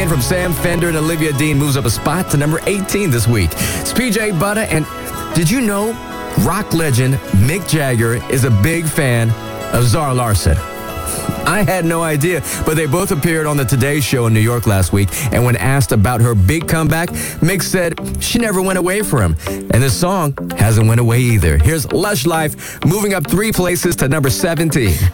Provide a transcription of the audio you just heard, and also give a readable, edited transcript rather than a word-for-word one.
from Sam Fender and Olivia Dean moves up a spot to number 18 this week. It's PJ Butter, and did you know rock legend Mick Jagger is a big fan of Zara Larsson? I had no idea, but they both appeared on the Today Show in New York last week, and when asked about her big comeback, Mick said she never went away from him, and this song hasn't went away either. Here's Lush Life moving up 3 places to number 17.